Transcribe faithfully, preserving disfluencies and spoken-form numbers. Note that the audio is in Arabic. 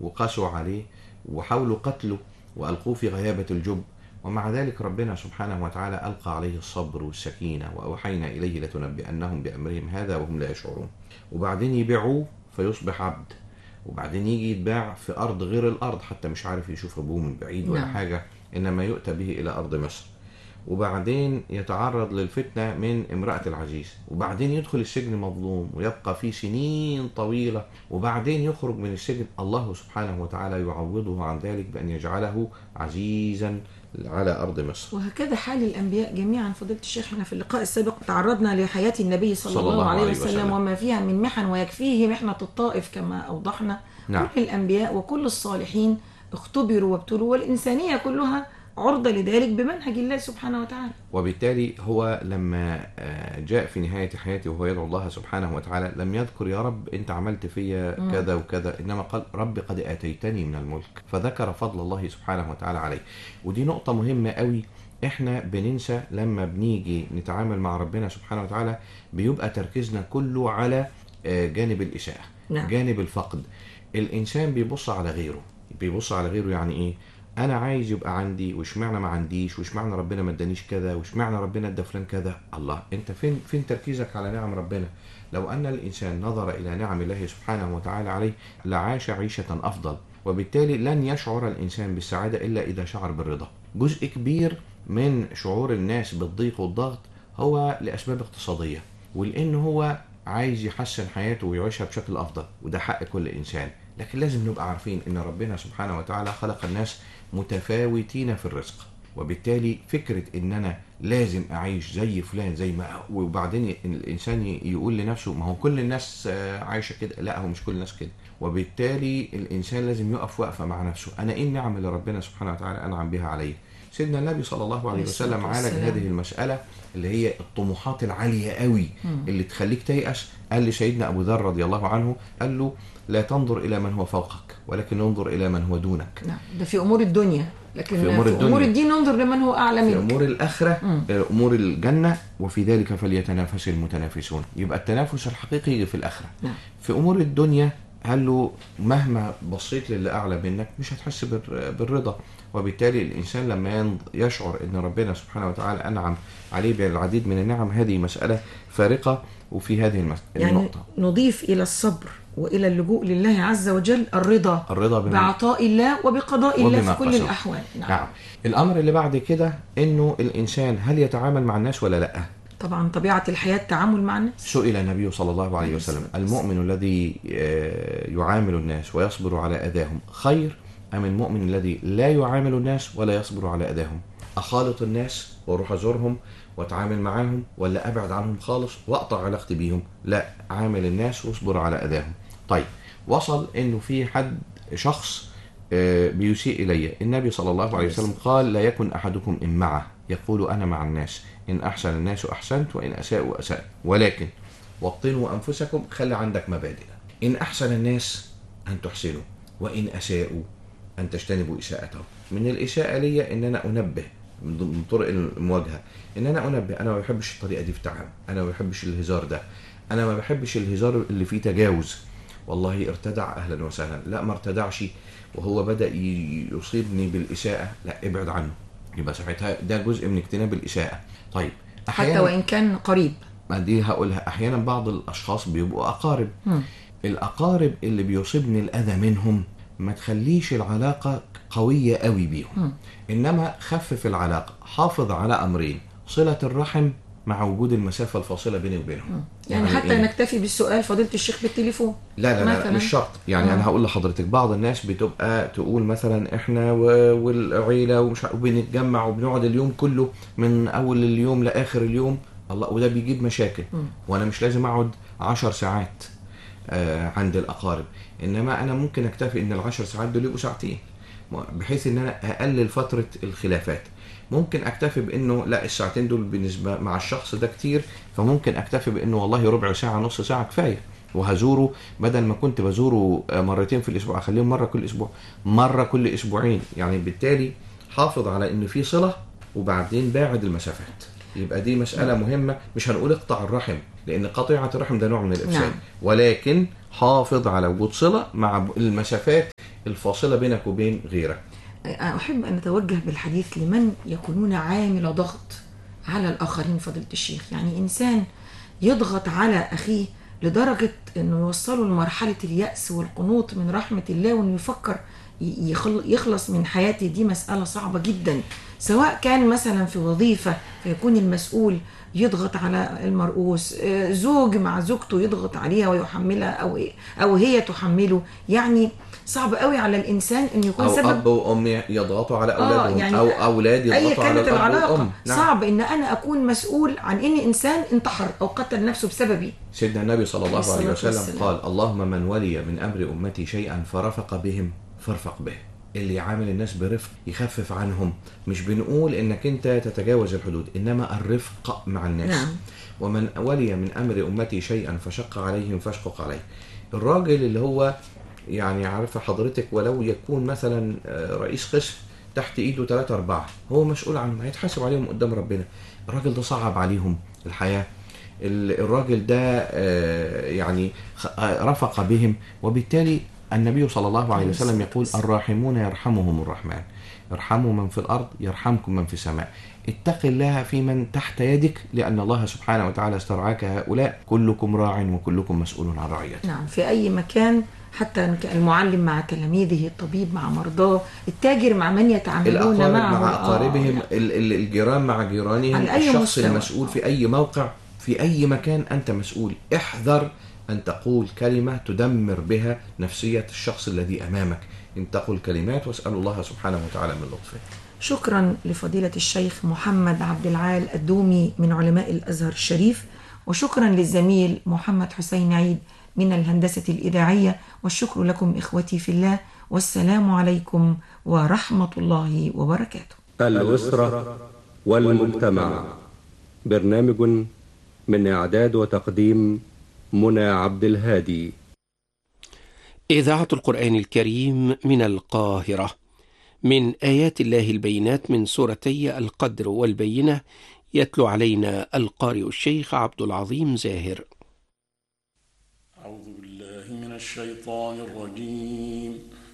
وقاسوا عليه وحاولوا قتله وألقوه في غيابة الجب، ومع ذلك ربنا سبحانه وتعالى ألقى عليه الصبر والسكينة، وأوحينا إليه لتنبئنهم بأمرهم هذا وهم لا يشعرون. وبعدين يبيعوه فيصبح عبد، وبعدين يجي يتباع في أرض غير الأرض، حتى مش عارف يشوف أبوه من بعيد ولا نعم. حاجة، إنما يؤتى به إلى أرض مصر. وبعدين يتعرض للفتنة من امرأة العزيز، وبعدين يدخل السجن مظلوم ويبقى فيه سنين طويلة، وبعدين يخرج من السجن، الله سبحانه وتعالى يعوضه عن ذلك بأن يجعله عزيزا على أرض مصر. وهكذا حال الأنبياء جميعا. فضيلة الشيخ، احنا في اللقاء السابق تعرضنا لحياة النبي صلى, صلى الله عليه وسلم, وسلم وما فيها من محن، ويكفيه محنة الطائف كما أوضحنا. نعم. كل الأنبياء وكل الصالحين اختبروا وابتلوا، والإنسانية كلها عرضة لذلك بمنهج الله سبحانه وتعالى. وبالتالي هو لما جاء في نهاية حياته وهو يدعو الله سبحانه وتعالى لم يذكر يا رب أنت عملت فيا كذا وكذا، إنما قال رب قد آتيتني من الملك، فذكر فضل الله سبحانه وتعالى عليه. ودي نقطة مهمة قوي، إحنا بننسى لما بنيجي نتعامل مع ربنا سبحانه وتعالى، بيبقى تركيزنا كله على جانب الإساءة. نعم. جانب الفقد. الإنسان بيبص على غيره، بيبص على غيره يعني إيه؟ انا عايز يبقى عندي، واشمعنى ما عنديش، واشمعنى ربنا ما ادانيش كذا، واشمعنى ربنا ادى فلان كذا. الله، انت فين فين تركيزك على نعم ربنا؟ لو ان الانسان نظر الى نعم الله سبحانه وتعالى عليه لعاش عيشة افضل. وبالتالي لن يشعر الانسان بالسعادة الا اذا شعر بالرضا. جزء كبير من شعور الناس بالضيق والضغط هو لاسباب اقتصادية، ولان هو عايز يحسن حياته ويعيشها بشكل افضل، وده حق كل انسان. لكن لازم نبقى عارفين ان ربنا سبحانه وتعالى خلق الناس متفاوتين في الرزق، وبالتالي فكرة ان انا لازم اعيش زي فلان زي ما، وبعدين الانسان يقول لنفسه ما هو كل الناس عايشة كده، لا هو مش كل الناس كده. وبالتالي الانسان لازم يقف وقفة مع نفسه، انا ايه النعم اللي ربنا سبحانه وتعالى انعم بها عليه. سيدنا النبي صلى الله عليه وسلم عالج هذه المسألة اللي هي الطموحات العالية قوي اللي تخليك تيأس. قال لسيدنا ابو ذر رضي الله عنه، قال له لا تنظر إلى من هو فوقك ولكن انظر إلى من هو دونك. نعم، ده في أمور الدنيا، لكن في أمور, في الدنيا. أمور الدين ننظر لمن هو أعلى منك. في أمور الآخرة، مم. أمور الجنة، وفي ذلك فليتنافس المتنافسون. يبقى التنافس الحقيقي يجي في الآخرة. نعم. في أمور الدنيا قال له مهما بصيت للي أعلى منك مش هتحس بالرضا. وبالتالي الإنسان لما يشعر أن ربنا سبحانه وتعالى أنعم عليه بالعديد من النعم، هذه مسألة فارقة. وفي هذه المسألة يعني النقطة نضيف إلى الصبر وإلى اللجوء لله عز وجل الرضا, الرضا بعطاء الله وبقضاء الله في كل قصر. الأحوال. نعم. نعم. الأمر اللي بعد كده إنه الإنسان هل يتعامل مع الناس ولا لأ؟ طبعا طبيعة الحياة التعامل مع الناس. سئل النبي صلى الله عليه وسلم المؤمن الذي يعامل الناس ويصبر على أذاهم خير أم المؤمن الذي لا يعامل الناس ولا يصبر على أذاهم؟ أخالط الناس واروح أزورهم واتعامل معاهم، ولا أبعد عنهم خالص وأقطع علاقتي بيهم؟ لا، عامل الناس واصبر على أذاهم. طيب، وصل إنه في حد شخص بيسيء إلي، النبي صلى الله عليه وسلم قال لا يكن أحدكم إمعة يقول أنا مع الناس، إن أحسن الناس أحسنت وإن أساءوا أسأت، ولكن وطنوا أنفسكم، خلي عندك مبادئ. إن أحسن الناس أن تحسنوا، وإن أساءوا أن تجتنبوا إساءتهم. من الإساءة لي إن أنا أنبه من طرق المواجهة، إن أنا أنبه أنا ما بحبش الطريقة دي في التعامل، أنا ما بحبش الهزار ده، أنا ما بحبش الهزار اللي فيه تجاوز. والله ارتدع أهلا وسهلا، لا ما ارتدعش وهو بدأ يصيبني بالإساءة، لا ابعد عنه. يبقى ساعتها ده جزء من اجتناب الإساءة. طيب، حتى وإن كان قريب، ما دي هقولها، أحيانا بعض الأشخاص بيبقوا أقارب. م. الأقارب اللي بيصيبني الأذى منهم ما تخليش العلاقة قوية قوي بيهم. م. إنما خفف العلاقة، حافظ على أمرين: صلة الرحم مع وجود المسافة الفاصلة بيني وبينهم. يعني, يعني حتى إيه؟ نكتفي بالسؤال فضيلة الشيخ بالتليفون؟ لا لا لا، مش شرط. يعني م. أنا هقول لحضرتك، بعض الناس بتبقى تقول مثلا إحنا والعيلة ومش وبنتجمع وبنقعد اليوم كله من أول اليوم لآخر اليوم، الله، وده بيجيب مشاكل. م. وأنا مش لازم أقعد عشر ساعات آه عند الأقارب، إنما أنا ممكن أكتفي إن العشر ساعات دول يبقوا ساعتين، بحيث إن أنا أقلل فترة الخلافات. ممكن أكتفي بإنه لا، الساعتين دول بالنسبة مع الشخص ده كتير، فممكن أكتفي بإنه والله ربع ساعة نص ساعة كفاية، وهزوره بدل ما كنت بزوره مرتين في الأسبوع أخليهم مرة كل أسبوع، مرة كل أسبوعين. يعني بالتالي حافظ على إنه في صلة، وبعدين باعد المسافات. يبقى دي مسألة مهمة. مش هنقول اقطع الرحم، لأن قطيعة الرحم ده نوع من الإفساد. نعم. ولكن حافظ على وجود صلة مع المسافات الفاصلة بينك وبين غيرك. أحب أن أتوجه بالحديث لمن يكونون عامل ضغط على الآخرين فضيلة الشيخ. يعني إنسان يضغط على أخيه لدرجة أنه يوصله لمرحلة اليأس والقنوط من رحمة الله، وأنه يفكر يخلص من حياته. دي مسألة صعبة جدا، سواء كان مثلا في وظيفة فيكون المسؤول يضغط على المرؤوس، زوج مع زوجته يضغط عليها ويحملها، أو أو هي تحمله. يعني صعب قوي على الإنسان أن يكون أو سبب أب وأم يضغطوا على أولادهم، آه يعني أو أولاد يضغطوا على الأب العلاقة. والأم. نعم. صعب أن أنا أكون مسؤول عن أن إنسان انتحر أو قتل نفسه بسببي. سيدنا النبي صلى الله عليه وسلم والسلام. قال: اللهم من ولي من أمر أمتي شيئا فرفق بهم فارفق به. اللي يعامل الناس برفق يخفف عنهم. مش بنقول انك انت تتجاوز الحدود، انما الرفق مع الناس. نعم. ومن ولي من امر امتي شيئا فشق عليهم فاشقق عليه. الراجل اللي هو يعني عارفه حضرتك، ولو يكون مثلا رئيس قسم تحت ايده ثلاثة أربعة، هو مسؤول عنهم، هيتحاسب عليهم قدام ربنا. الراجل ده صعب عليهم الحياة. الراجل ده يعني رفق بهم، وبالتالي النبي صلى الله عليه وسلم يقول: الراحمون يرحمهم الرحمن، ارحموا من في الأرض يرحمكم من في السماء. اتق الله في من تحت يدك، لأن الله سبحانه وتعالى استرعاك هؤلاء، كلكم راع وكلكم مسؤول عن رعيته. نعم، في أي مكان، حتى المعلم مع تلاميذه، الطبيب مع مرضاه، التاجر مع من يتعاملون معه، مع أقاربهم، آه الجيران مع جيرانهم، الشخص مستوى. المسؤول في أي موقع، في أي مكان أنت مسؤول. احذر أن تقول كلمة تدمر بها نفسية الشخص الذي أمامك. إن تقول كلمات، واسأل الله سبحانه وتعالى من لطفه. شكرا لفضيلة الشيخ محمد عبد العال الدومي من علماء الأزهر الشريف، وشكرا للزميل محمد حسين عيد من الهندسة الإذاعية، والشكر لكم إخوتي في الله، والسلام عليكم ورحمة الله وبركاته. الأسرة والمجتمع، برنامج من إعداد وتقديم منى عبد الهادي. إذاعة القرآن الكريم من القاهرة، من آيات الله البينات من سورتي القدر والبينة، يتلو علينا القارئ الشيخ عبد العظيم زاهر. أعوذ بالله من الشيطان الرجيم.